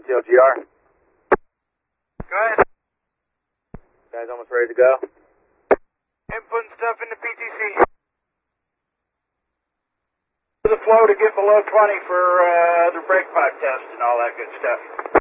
TLGR. Go ahead. Guys almost ready to go? Inputting stuff into PTC. The flow to get below 20 for the brake pipe test and all that good stuff.